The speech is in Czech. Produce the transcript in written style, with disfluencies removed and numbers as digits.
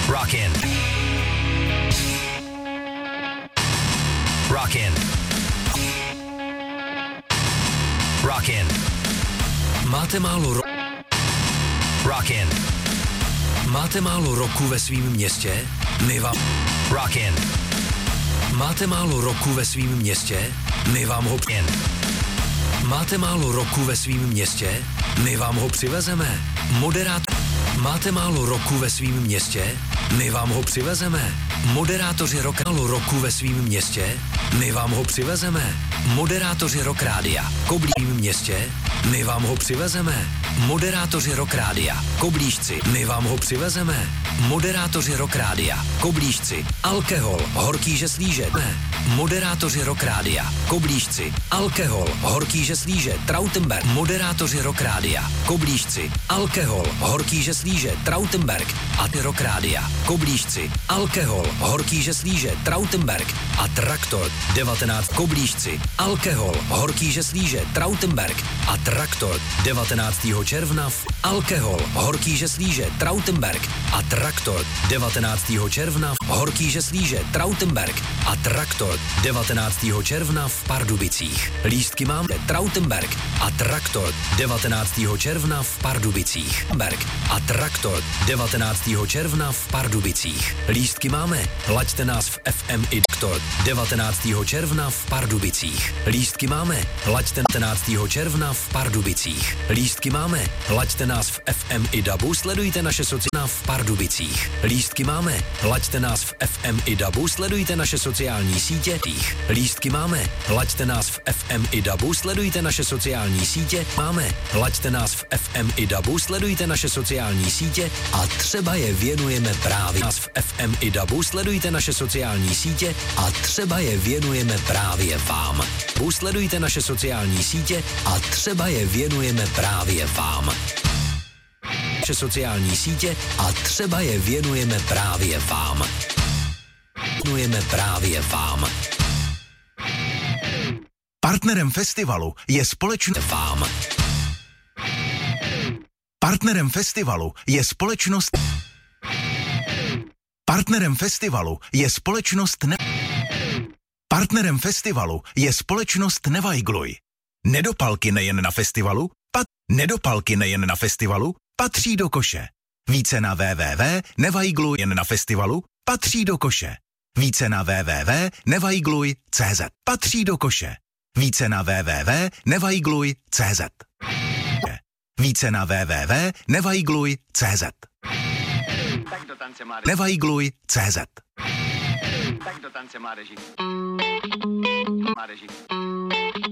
Rockin'. Rockin'. Rockin'. Máte málo Rockin'. Máte málo roku ve svém městě? My vám Rockin'. Máte málo roku ve svém městě? My vám ho Máte málo roku ve svém městě? My vám ho přivezeme. Máte málo roku ve svém městě? My vám ho přivezeme. Moderátoři Rock málo roku ve svém městě? My vám ho přivezeme. Moderátoři Rock Rádia Koblí v městě? My vám ho přivezeme. Moderátoři Rock Rádia Koblížci, my vám ho přivezeme. Moderátoři Rock Rádia Koblížci, alkohol, horký žeslíže. Moderátoři Rock Rádia Koblížci, alkohol, horký žeslíže, Trautenberg. Moderátoři Rock Rádia Koblížci, alkohol, horký žeslíže, Trautenberg. A ty Rock Rádia Koblížci, alkohol, horký žeslíže, Trautenberg. A Traktor 19 Koblížci, alkohol, horký žeslíže, Trautenberg. A Traktor 19. června v alkohol, horký žeslíže, Trautenberg. A Traktor 19. června v horký žeslíže, Trautenberg. A Traktor 19. června v Pardubicích. Lístky máme Trautenberg a Traktor 19. června v Pardubicích. Berg a Traktor 19. června v Pardubicích. Lístky máme, laďte nás v FM i Traktor 19. června v Pardubicích. Lístky máme, laďte 19. června v Pardubicích. Lístky máme, laďte nás v FM i DABu, sledujte naše sociální v Pardubicích. Lístky máme, laďte nás v FM i DABu, sledujte naše sociální sítě. Lístky máme, laďte nás v FM i DABu, sledujte naše sociální sítě. Máme, laďte nás v FM i DABu, sledujte naše sociální sítě a třeba je věnujeme právě nás v FM i DABu, sledujte naše sociální sítě a třeba je věnujeme právě vám. Sledujte naše sociální sítě a třeba je věnujeme právě vám. Naše sociální sítě a třeba je věnujeme právě vám. Věnujeme právě vám. Partnerem festivalu je společnost Vám. Partnerem festivalu je společnost Partnerem festivalu je společnost Partnerem festivalu je společnost Nevajgluj. Nedopalky nejen na festivalu, nedopalky nejen na festivalu patří do koše. Více na www.nevajgluj jen na festivalu patří do koše. Více na www.nevajgluj.cz patří do koše. Více na www.nevajgluj.cz Více na www.nevajgluj.cz Nevajgluj.cz Tak do tance mládeži. Mládeži.